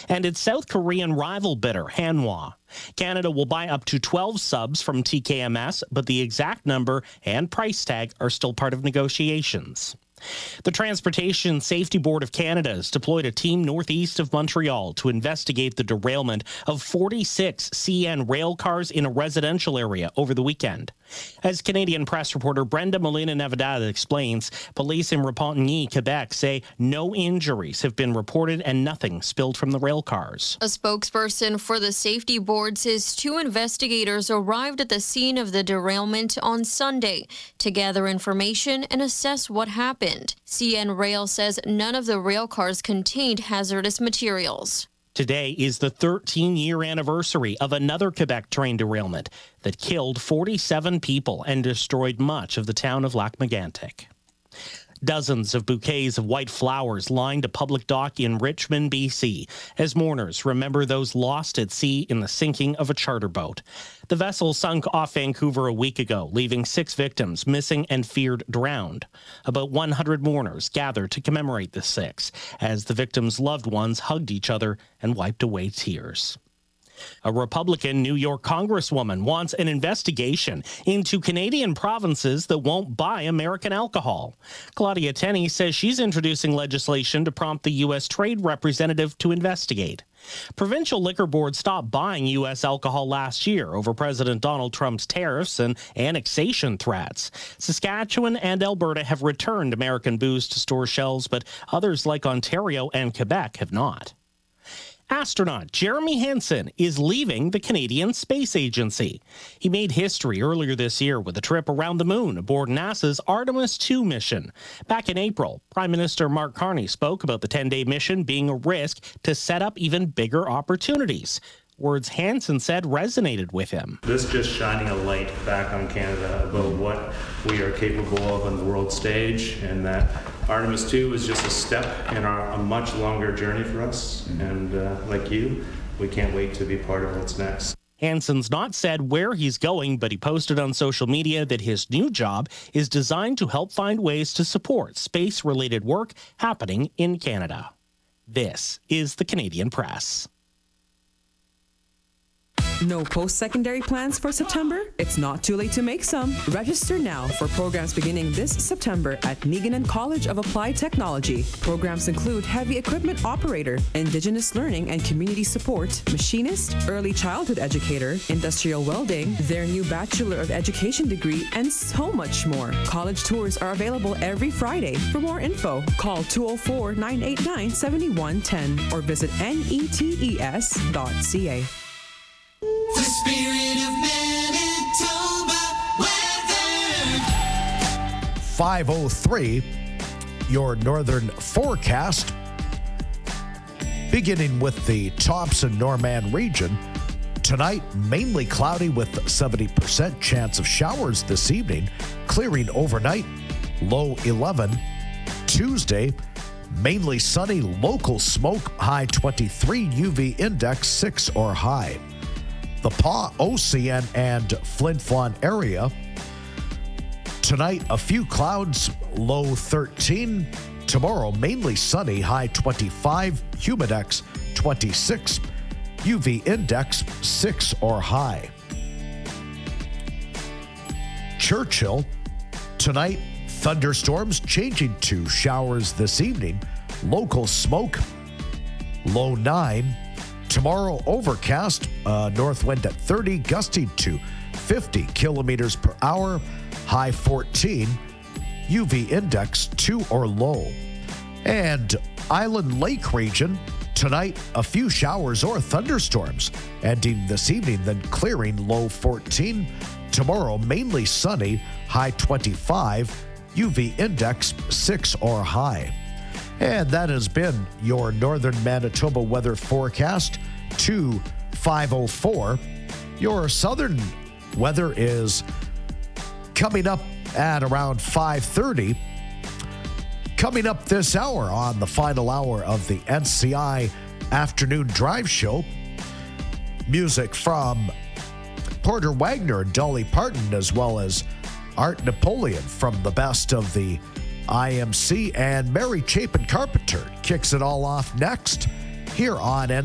and its South Korean rival bidder, Hanwha. Canada will buy up to 12 subs from TKMS, but the exact number and price tag are still part of negotiations. The Transportation Safety Board of Canada has deployed a team northeast of Montreal to investigate the derailment of 46 CN rail cars in a residential area over the weekend. As Canadian press reporter Brenda Molina-Navidad explains, police in Repentigny, Quebec say no injuries have been reported and nothing spilled from the rail cars. A spokesperson for the safety board says 2 investigators arrived at the scene of the derailment on Sunday to gather information and assess what happened. CN Rail says none of the rail cars contained hazardous materials. Today is the 13-year anniversary of another Quebec train derailment that killed 47 people and destroyed much of the town of Lac-Mégantic. Dozens of bouquets of white flowers lined a public dock in Richmond, BC, as mourners remember those lost at sea in the sinking of a charter boat. The vessel sunk off Vancouver a week ago, leaving 6 victims missing and feared drowned. About 100 mourners gathered to commemorate the 6, as the victims' loved ones hugged each other and wiped away tears. A Republican New York congresswoman wants an investigation into Canadian provinces that won't buy American alcohol. Claudia Tenney says she's introducing legislation to prompt the U.S. Trade Representative to investigate. Provincial liquor boards stopped buying U.S. alcohol last year over President Donald Trump's tariffs and annexation threats. Saskatchewan and Alberta have returned American booze to store shelves, but others like Ontario and Quebec have not. Astronaut Jeremy Hansen is leaving the Canadian Space Agency. He made history earlier this year with a trip around the moon aboard NASA's Artemis II mission. Back in April, Prime Minister Mark Carney spoke about the 10-day mission being a risk to set up even bigger opportunities. Words Hansen said resonated with him. This just shining a light back on Canada about what we are capable of on the world stage, and that Artemis II is just a step in a much longer journey for us. And like you, we can't wait to be part of what's next. Hansen's not said where he's going, but he posted on social media that his new job is designed to help find ways to support space-related work happening in Canada. This is the Canadian Press. No post-secondary plans for September? It's not too late to make some. Register now for programs beginning this September at Nigunan College of Applied Technology. Programs include heavy equipment operator, Indigenous learning and community support, machinist, early childhood educator, industrial welding, their new Bachelor of Education degree, and so much more. College tours are available every Friday. For more info, call 204-989-7110 or visit netes.ca. The spirit of Manitoba weather. 5:03, your northern forecast. Beginning with the Thompson-Norman region. Tonight, mainly cloudy with 70% chance of showers this evening. Clearing overnight, low 11. Tuesday, mainly sunny, local smoke, high 23, UV index 6 or high. The Pas, Ocean, and Flin Flon area. Tonight, a few clouds, low 13. Tomorrow, mainly sunny, high 25, humidex 26, UV index 6 or high. Churchill, tonight, thunderstorms changing to showers this evening. Local smoke, low 9. Tomorrow, overcast, north wind at 30, gusting to 50 kilometers per hour, high 14, UV index 2 or low. And Island Lake region, tonight, a few showers or thunderstorms, ending this evening, then clearing, low 14. Tomorrow, mainly sunny, high 25, UV index 6 or high. And that has been your northern Manitoba weather forecast to 5:04. Your southern weather is coming up at around 5:30. Coming up this hour on the final hour of the NCI Afternoon Drive Show, music from Porter Wagner and Dolly Parton, as well as Art Napoleon from the best of the IMC, and Mary Chapin Carpenter kicks it all off next here on